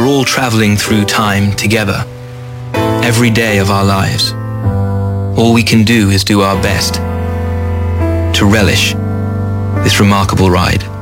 we're all traveling through time together, every day of our lives. All we can do is do our best to relish this remarkable ride.